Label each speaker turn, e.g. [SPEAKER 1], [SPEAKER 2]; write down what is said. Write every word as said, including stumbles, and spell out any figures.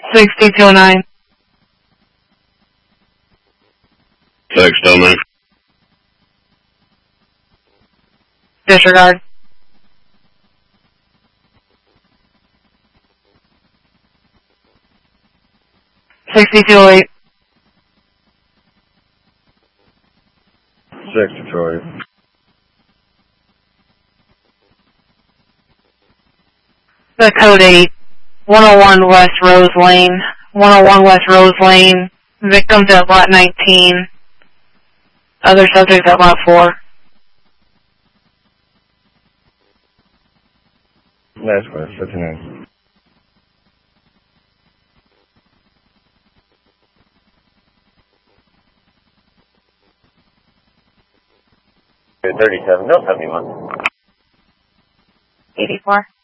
[SPEAKER 1] sixty-two oh nine.
[SPEAKER 2] Text oh nine.
[SPEAKER 1] Disregard. sixty-two oh eight.
[SPEAKER 2] Six Detroit.
[SPEAKER 1] The code eight. one oh one West Rose Lane. one oh one West Rose Lane. Victims at lot nineteen. Other subjects at lot four.
[SPEAKER 2] Last question, fifty-nine. thirty-seven, no seventy-one.
[SPEAKER 1] eighty-four.